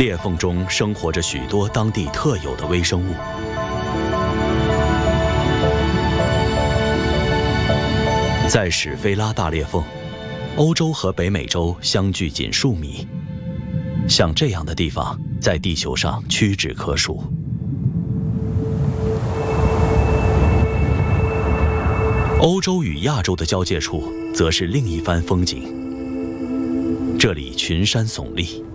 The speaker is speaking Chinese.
裂缝中生活着许多当地特有的微生物。在史菲拉大裂缝，欧洲和北美洲相距仅数米，像这样的地方在地球上屈指可数。欧洲与亚洲的交界处，则是另一番风景。这里群山耸立，